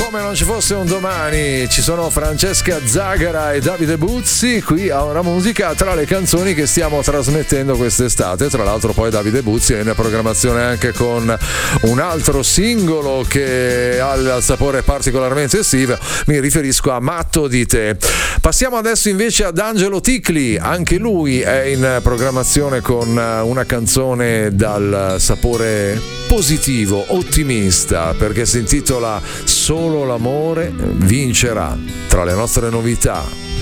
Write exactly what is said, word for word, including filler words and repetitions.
come non ci fosse un domani. Ci sono Francesca Zagara e Davide Buzzi qui a Ora Musica, tra le canzoni che stiamo trasmettendo quest'estate. Tra l'altro poi Davide Buzzi è in programmazione anche con un altro singolo che ha il sapore particolarmente estivo. Mi riferisco a Matto di te. Passiamo adesso invece ad Angelo Ticli, anche lui è in programmazione con una canzone dal sapore positivo, ottimista, perché si intitola Solo l'amore vincerà. Tra le nostre novità